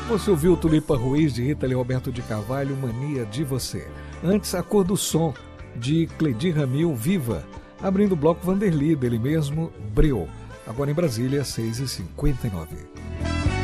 Você ouviu Tulipa Ruiz, de Rita Lee Roberto de Carvalho, Mania de Você. Antes, A Cor do Som, de Cledir Ramil, Viva. Abrindo o bloco, Vanderly, dele mesmo, Breu. Agora em Brasília, 6h59.